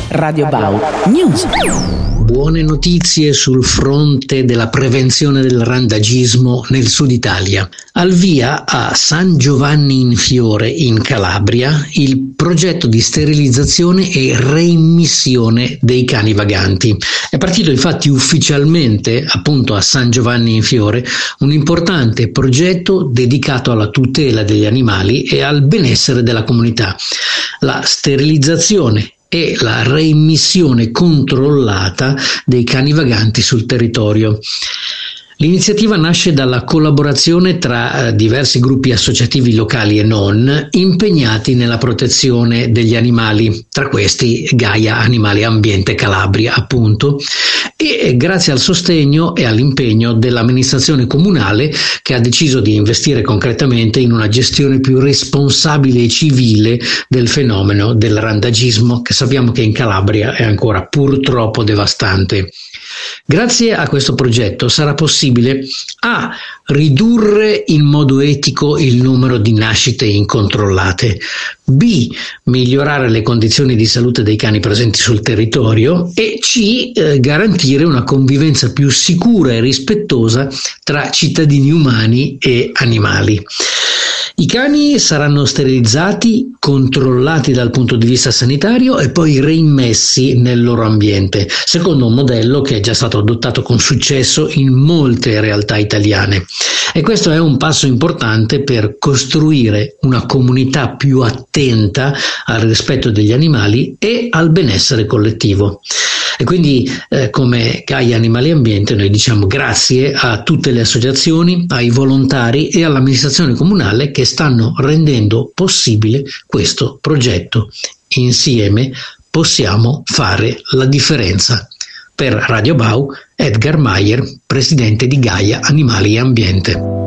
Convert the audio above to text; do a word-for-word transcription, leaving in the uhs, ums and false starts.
Radio Bau News. Buone notizie sul fronte della prevenzione del randagismo nel sud Italia. Al via a San Giovanni in Fiore in Calabria il progetto di sterilizzazione e reimmissione dei cani vaganti. È partito infatti ufficialmente appunto a San Giovanni in Fiore un importante progetto dedicato alla tutela degli animali e al benessere della comunità. La sterilizzazione e la reimmissione controllata dei cani vaganti sul territorio. L'iniziativa nasce dalla collaborazione tra eh, diversi gruppi associativi locali e non impegnati nella protezione degli animali, tra questi Gaia Animali Ambiente Calabria appunto, e grazie al sostegno e all'impegno dell'amministrazione comunale che ha deciso di investire concretamente in una gestione più responsabile e civile del fenomeno del randagismo, che sappiamo che in Calabria è ancora purtroppo devastante. Grazie a questo progetto sarà possibile A. ridurre in modo etico il numero di nascite incontrollate, B. migliorare le condizioni di salute dei cani presenti sul territorio e C. Eh, garantire una convivenza più sicura e rispettosa tra cittadini umani e animali. I cani saranno sterilizzati, controllati dal punto di vista sanitario e poi reimmessi nel loro ambiente, secondo un modello che è già stato adottato con successo in molte realtà italiane. E questo è un passo importante per costruire una comunità più attenta al rispetto degli animali e al benessere collettivo. E quindi eh, come Gaia Animali Ambiente noi diciamo grazie a tutte le associazioni, ai volontari e all'amministrazione comunale che stanno rendendo possibile questo progetto. Insieme possiamo fare la differenza. Per Radio Bau, Edgar Maier, presidente di Gaia Animali Ambiente.